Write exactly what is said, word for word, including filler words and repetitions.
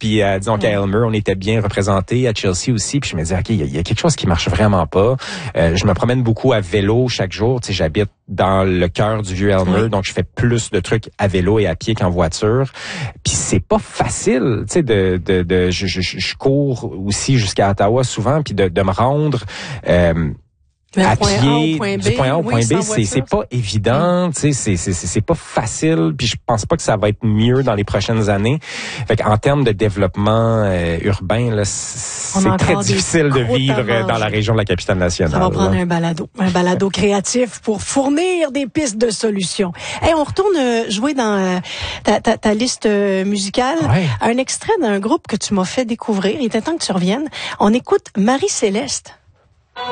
puis euh, disons qu'à Elmer, on était bien représenté, à Chelsea aussi, puis je me disais, OK, il y, a, il y a quelque chose qui marche vraiment pas. Euh, je me promène beaucoup à vélo chaque jour, tu sais, j'habite dans le cœur du vieux Elmer, oui. donc je fais plus de trucs à vélo et à pied qu'en voiture. Puis c'est pas facile, tu sais, de, de, de, je, je, je cours aussi jusqu'à Ottawa souvent, puis de, de me rendre euh, à point pied, A au point B, du point A au point oui, B, c'est, c'est pas évident, tu sais, c'est, c'est, c'est pas facile, puis je pense pas que ça va être mieux dans les prochaines années. Fait qu'en termes de développement euh, urbain, là, c'est très difficile de vivre dans la région de la capitale nationale. On va prendre là. un balado, un balado créatif pour fournir des pistes de solutions. Hey, on retourne euh, jouer dans euh, ta, ta, ta liste euh, musicale. Ouais. Un extrait d'un groupe que tu m'as fait découvrir. Il était temps que tu reviennes. On écoute Marie-Céleste.